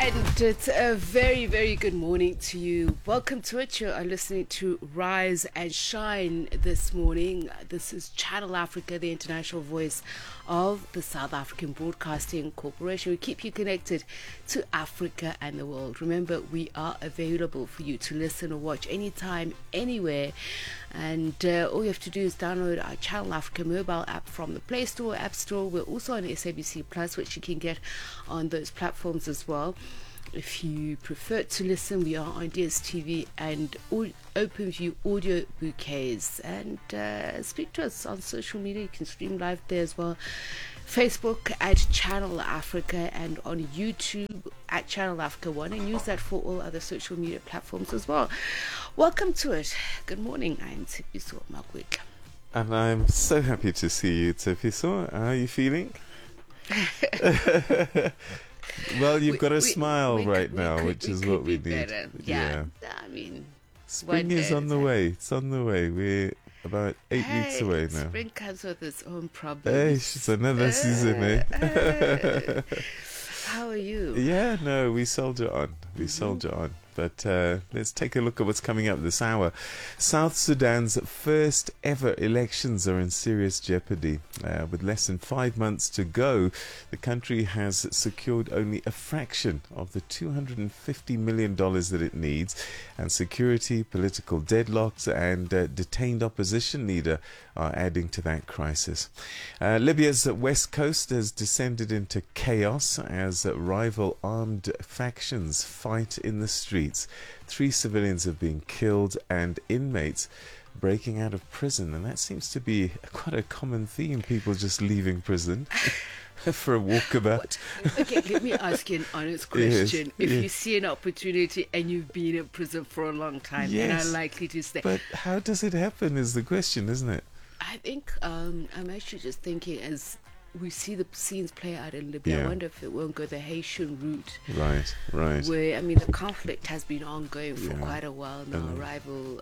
And it's a very, very good morning to you. Welcome to it. You are listening to Rise and Shine this morning. This is Channel Africa, the international voice of the South African Broadcasting Corporation. We keep you connected to Africa and the world. Remember, we are available for you to listen or watch anytime, anywhere. And all you have to do is download our Channel Africa mobile app from the Play Store, App Store. We're also on SABC Plus, which you can get on those platforms as well. If you prefer to listen, we are on DSTV and OpenView audio bouquets. And speak to us on social media. You can stream live there as well. Facebook at Channel Africa and on YouTube at Channel Africa 1, and use that for all other social media platforms as well. Welcome to it. Good morning. I'm Tshepiso Makwetla. And I'm so happy to see you, Tshepiso. How are you feeling? Well, you've got a smile right now, which is what we need. Yeah. I mean, spring is on the way. It's on the way. We're about 8 weeks away now. Spring comes with its own problems. It's another season, eh? How are you? Yeah, no, we soldier on. We soldier on. But let's take a look at what's coming up this hour. South Sudan's first ever elections are in serious jeopardy. With less than 5 months to go, the country has secured only a fraction of the $250 million that it needs. And security, political deadlocks and detained opposition leader are adding to that crisis. Libya's west coast has descended into chaos as rival armed factions fight in the streets. 3 civilians have been killed and inmates breaking out of prison, and that seems to be quite a common theme, people just leaving prison for a walkabout. Okay, let me ask you an honest question. If you see an opportunity and you've been in prison for a long time and are likely to stay. But how does it happen is the question, isn't it? I think I'm actually just thinking as we see the scenes play out in Libya, I wonder if it won't go the Haitian route. Right. Where, I mean, the conflict has been ongoing for quite a while now. Rival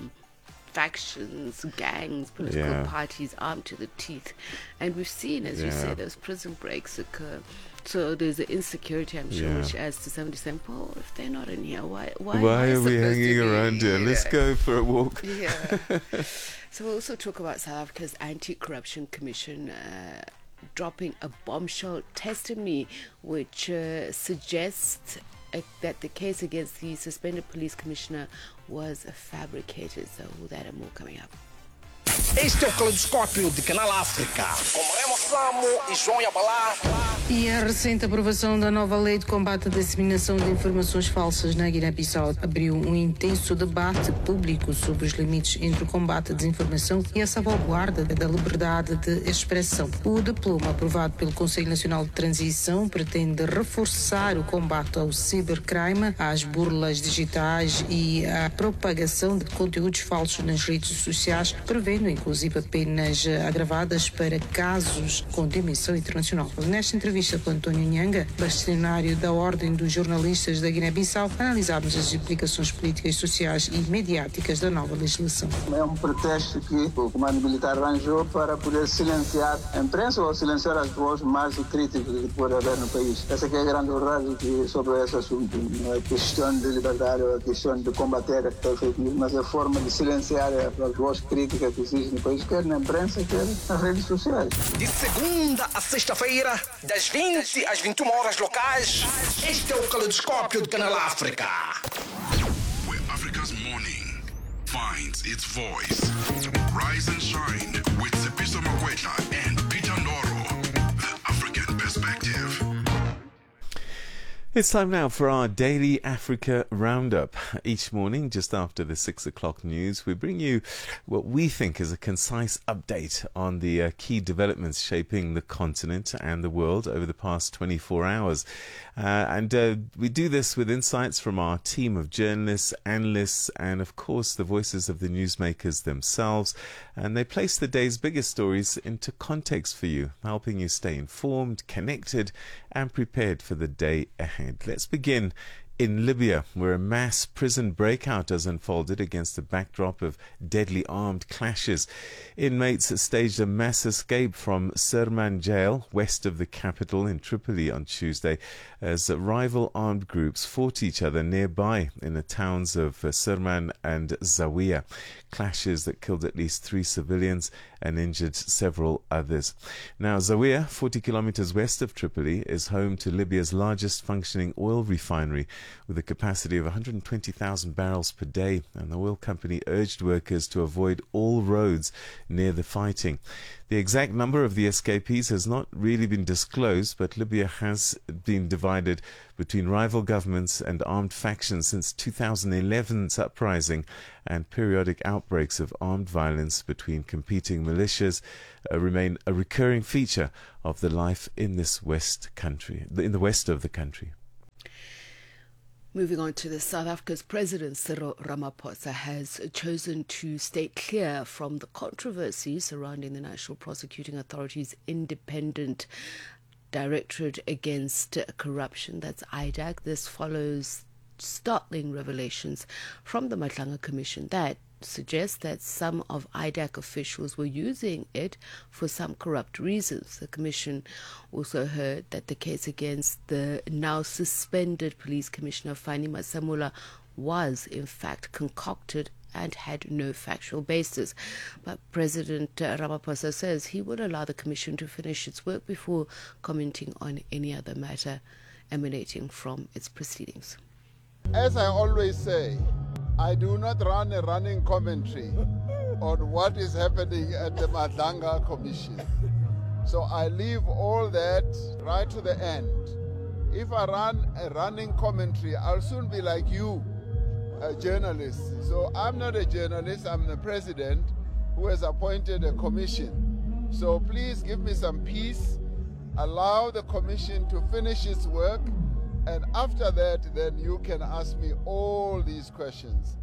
factions, gangs, political parties armed to the teeth. And we've seen, as you say, those prison breaks occur. So there's an insecurity, I'm sure, which adds to somebody saying, well, if they're not in here, why are we hanging around here? Let's go for a walk. Yeah. So we'll also talk about South Africa's Anti-Corruption Commission dropping a bombshell testimony which suggests that the case against the suspended police commissioner was fabricated. So all that and more coming up. Este é o Caleidoscópio de Canal África, com Remo Samo e João Yabalá. E a recente aprovação da nova lei de combate à disseminação de informações falsas na Guiné-Bissau abriu um intenso debate público sobre os limites entre o combate à desinformação e a salvaguarda da liberdade de expressão. O diploma aprovado pelo Conselho Nacional de Transição pretende reforçar o combate ao cibercrime, às burlas digitais e à propagação de conteúdos falsos nas redes sociais, prevendo inclusive penas agravadas para casos com dimensão internacional. Nesta entrevista com António Nhanga, bastonário da Ordem dos Jornalistas da Guiné-Bissau, analisámos as implicações políticas, sociais e mediáticas da nova legislação. É um pretexto que o comando militar arranjou para poder silenciar a imprensa ou silenciar as vozes mais críticas que pode haver no país. Essa que é a grande verdade sobre esse assunto. Não é questão de liberdade, é questão de combater a fake news, mas é a forma de silenciar as vozes críticas que existem no país, quer na imprensa, quer nas redes sociais. De segunda a sexta-feira, das 20 às 21 horas locais, este é o Caleidoscópio de Canal África. Where Africa's morning finds its voice. Rise and shine with Tshepiso Makwetla and Peter Ndoro. The African Perspective. It's time now for our daily Africa roundup. Each morning, just after the 6 o'clock news, we bring you what we think is a concise update on the key developments shaping the continent and the world over the past 24 hours. And we do this with insights from our team of journalists, analysts, and of course the voices of the newsmakers themselves. And they place the day's biggest stories into context for you, helping you stay informed, connected, and prepared for the day ahead. Let's begin in Libya, where a mass prison breakout has unfolded against the backdrop of deadly armed clashes. Inmates staged a mass escape from Sirman jail, west of the capital in Tripoli on Tuesday, as rival armed groups fought each other nearby in the towns of Sirman and Zawiya. Clashes that killed at least 3 civilians and injured several others. Now, Zawiya, 40 kilometers west of Tripoli, is home to Libya's largest functioning oil refinery with a capacity of 120,000 barrels per day, and the oil company urged workers to avoid all roads near the fighting. The exact number of the escapees has not really been disclosed, but Libya has been divided between rival governments and armed factions since 2011's uprising, and periodic outbreaks of armed violence between competing militias remain a recurring feature of the life in this west of the country. Moving on to South Africa's President Cyril Ramaphosa has chosen to stay clear from the controversy surrounding the National Prosecuting Authority's independent Directorate Against Corruption, that's IDAC. This follows startling revelations from the Matlanga Commission that suggests that some of IDAC officials were using it for some corrupt reasons. The Commission also heard that the case against the now suspended Police Commissioner Fani Masamula was in fact concocted and had no factual basis. But President Ramaphosa says he would allow the Commission to finish its work before commenting on any other matter emanating from its proceedings. As I always say, I do not run a running commentary on what is happening at the Matlanga Commission. So I leave all that right to the end. If I run a running commentary, I'll soon be like you, a journalist. So I'm not a journalist, I'm the president who has appointed a commission. So please give me some peace, allow the commission to finish its work, and after that, then you can ask me all these questions.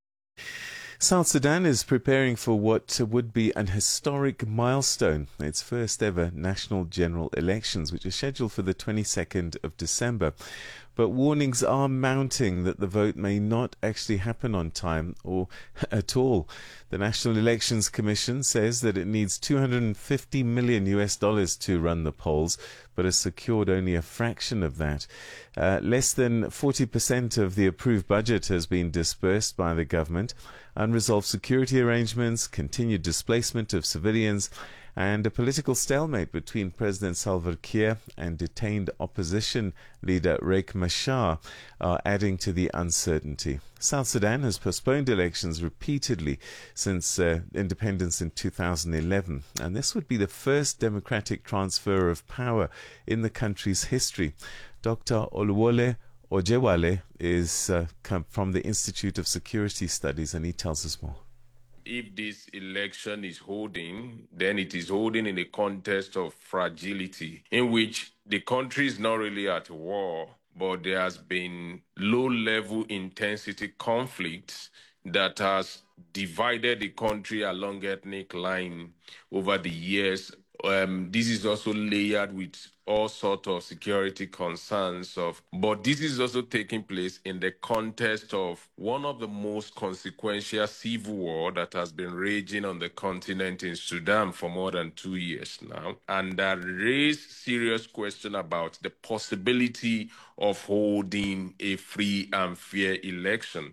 South Sudan is preparing for what would be an historic milestone, its first ever national general elections, which are scheduled for the 22nd of December. But warnings are mounting that the vote may not actually happen on time or at all. The National Elections Commission says that it needs $250 million to run the polls, but has secured only a fraction of that. Less than 40% of the approved budget has been dispersed by the government. Unresolved security arrangements, continued displacement of civilians, and a political stalemate between President Salva Kiir and detained opposition leader Riek Machar are adding to the uncertainty. South Sudan has postponed elections repeatedly since independence in 2011, and this would be the first democratic transfer of power in the country's history. Dr. Oluwole Ojewale is from the Institute of Security Studies, and he tells us more. If this election is holding, then it is holding in a context of fragility in which the country is not really at war, but there has been low-level intensity conflict that has divided the country along ethnic line over the years. This is also layered with all sorts of security concerns, but this is also taking place in the context of one of the most consequential civil war that has been raging on the continent in Sudan for more than 2 years now, and that raised serious question about the possibility of holding a free and fair election.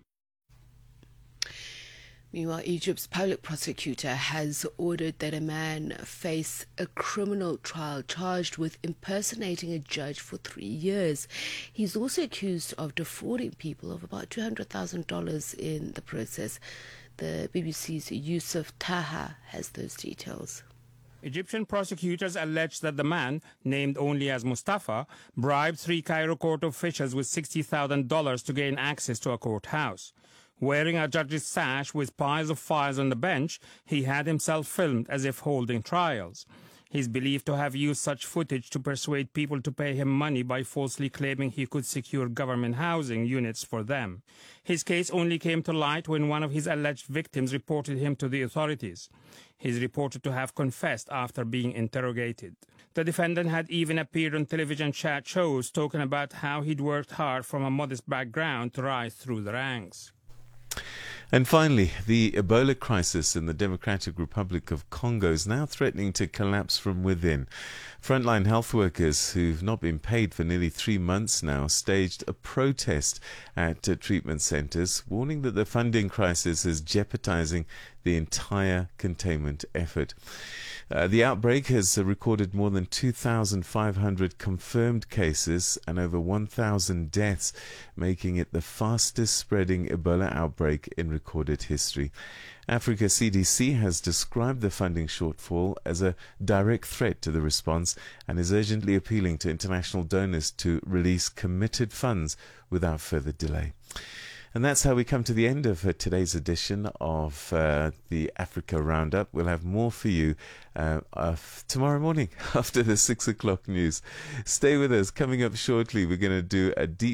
Meanwhile, Egypt's public prosecutor has ordered that a man face a criminal trial charged with impersonating a judge for 3 years. He's also accused of defrauding people of about $200,000 in the process. The BBC's Yusuf Taha has those details. Egyptian prosecutors allege that the man, named only as Mustafa, bribed 3 Cairo court officials with $60,000 to gain access to a courthouse. Wearing a judge's sash with piles of files on the bench, he had himself filmed as if holding trials. He's believed to have used such footage to persuade people to pay him money by falsely claiming he could secure government housing units for them. His case only came to light when one of his alleged victims reported him to the authorities. He's reported to have confessed after being interrogated. The defendant had even appeared on television chat shows talking about how he'd worked hard from a modest background to rise through the ranks. And finally, the Ebola crisis in the Democratic Republic of Congo is now threatening to collapse from within. Frontline health workers who've not been paid for nearly 3 months now staged a protest at treatment centres, warning that the funding crisis is jeopardizing the entire containment effort. The outbreak has recorded more than 2,500 confirmed cases and over 1,000 deaths, making it the fastest spreading Ebola outbreak in recorded history. Africa CDC has described the funding shortfall as a direct threat to the response and is urgently appealing to international donors to release committed funds without further delay. And that's how we come to the end of today's edition of the Africa Roundup. We'll have more for you tomorrow morning after the 6 o'clock news. Stay with us. Coming up shortly, we're going to do a deep